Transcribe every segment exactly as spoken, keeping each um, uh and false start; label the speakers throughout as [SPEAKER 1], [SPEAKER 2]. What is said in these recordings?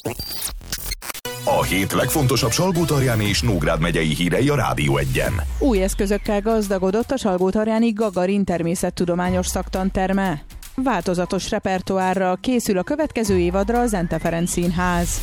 [SPEAKER 1] A hét legfontosabb Salgótarjáni és Nógrád megyei hírei a Rádió Egyen.
[SPEAKER 2] Új eszközökkel gazdagodott a Salgótarjáni Gagarin természettudományos szaktanterme. Változatos repertoárral készül a következő évadra a Zente Ferenc Színház.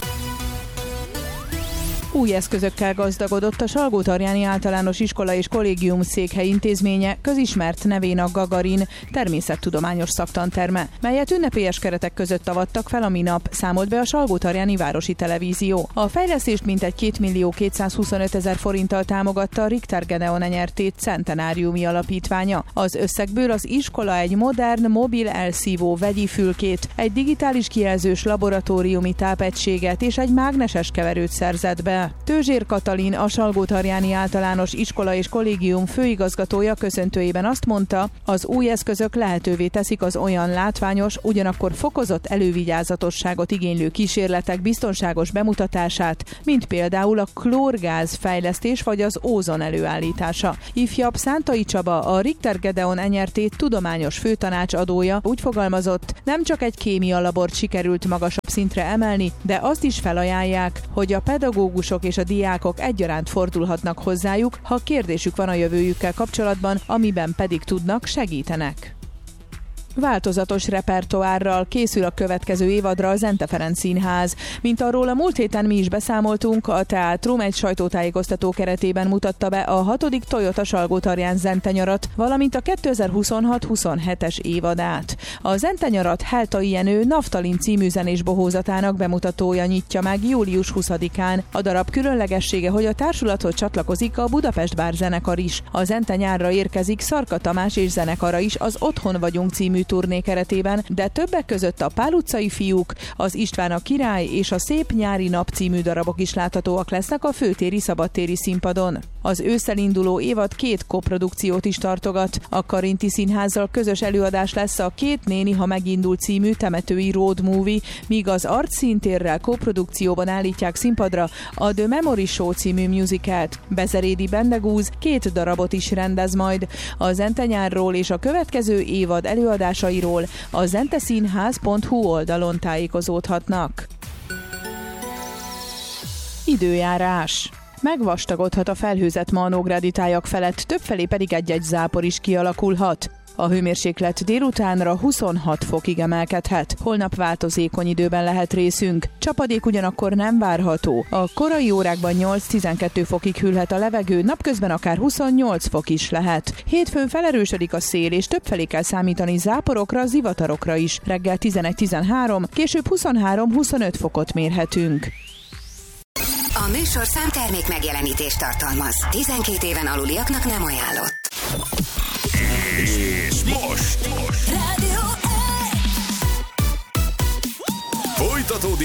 [SPEAKER 2] Új eszközökkel gazdagodott a Salgótarjáni Általános Iskola és Kollégium Székhely Intézménye, közismert nevén a Gagarin természettudományos szaktanterme, melyet ünnepélyes keretek között avattak fel a minap, számolt be a Salgótarjáni Városi Televízió. A fejlesztést mintegy két millió kétszázhuszonöt ezer forinttal támogatta a Richter Gedeon Enyertét Centenáriumi Alapítványa. Az összegből az iskola egy modern, mobil elszívó vegyi fülkét, egy digitális kijelzős laboratóriumi tápegységet és egy mágneses keverőt szerzett be. Tőzsér Katalin, a Salgótarjáni Általános Iskola és Kollégium főigazgatója köszöntőjében azt mondta, az új eszközök lehetővé teszik az olyan látványos, ugyanakkor fokozott elővigyázatosságot igénylő kísérletek biztonságos bemutatását, mint például a klórgáz fejlesztés vagy az ózon előállítása. Ifjabb Szántai Csaba, a Richter Gedeon Enyertét tudományos főtanácsadója úgy fogalmazott, nem csak egy kémia labort sikerült magasabb szintre emelni, de azt is felajánlják, hogy a pedagógusok és a diákok egyaránt fordulhatnak hozzájuk, ha kérdésük van a jövőjükkel kapcsolatban, amiben pedig tudnak, segítenek. Változatos repertoárral készül a következő évadra a Zente Ferenc Színház. Mint arról a múlt héten mi is beszámoltunk, a teátrum egy sajtótájékoztató keretében mutatta be a hatodik Toyota Salgótarján Zente nyarat, valamint a kétezer-huszonhat huszonhetes évadát. A Zente nyarat Heltai Jenő Naftalin című zenés bohózatának bemutatója nyitja meg július huszadikán. A darab különlegessége, hogy a társulathoz csatlakozik a Budapest Bár zenekar is. A Zente nyárra érkezik Szarka Tamás és zenekara is az Otthon vagyunk című turné keretében, de többek között a Pál utcai fiúk, az István a király és a Szép nyári nap című darabok is láthatóak lesznek a főtéri szabadtéri színpadon. Az ősszel induló évad két koprodukciót is tartogat. A Karinti Színházzal közös előadás lesz a Két néni, ha megindul című temetői road movie, míg az Arc Színtérrel koprodukcióban állítják színpadra a The Memory Show című musicalt. Bezerédi Bendegúz két darabot is rendez majd. A Zente nyárról és a következő évad előadásairól a zenteszínház pont hu oldalon tájékozódhatnak. Időjárás. Megvastagodhat a felhőzet ma a nógrádi tájak felett, többfelé pedig egy-egy zápor is kialakulhat. A hőmérséklet délutánra huszonhat fokig emelkedhet. Holnap változékony időben lehet részünk. Csapadék ugyanakkor nem várható. A korai órákban nyolc-tizenkettő fokig hűlhet a levegő, napközben akár huszonnyolc fok is lehet. Hétfőn felerősödik a szél, és többfelé kell számítani záporokra, zivatarokra is. Reggel tizenegy-tizenhárom, később huszonhárom-huszonöt fokot mérhetünk.
[SPEAKER 3] A műsor számtermék megjelenítést tartalmaz. tizenkét éven aluliaknak nem ajánlott.
[SPEAKER 1] És most, most.
[SPEAKER 3] Rádió
[SPEAKER 1] folytatódik